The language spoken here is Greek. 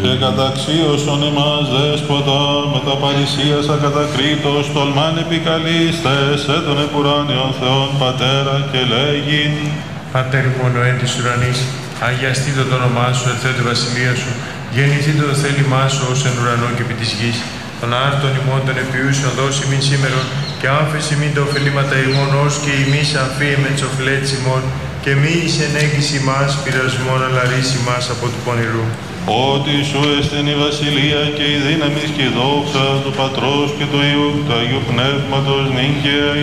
Και καταξίωσον εμάς δέσποτα, με τα παρησίας ακατακρίτως, τολμάν επικαλείστες, τον επουράνιον Θεόν Πατέρα και λέγειν. Πατέρ ημών εν της ουρανής, αγιαστήτω το όνομά σου, ελθέτω η βασιλεία σου, γεννηθήτω το θέλημά σου ως εν ουρανό και επί της γης. Των άρτων ημών των επιούσεων δώσει μην σήμερον, και άφεση μην τα οφελήματα ημών, ως και ημείς αφήε με τις οφειλέτης ημών, και μη εις ενέγγιση μας πειρασμόν, αλλά ρίση μας από του πονηρού. Ότι σου εστιν η βασιλεία και η δύναμις και η δόξα του Πατρός και του Υιού και του Αγίου Πνεύματος νύν και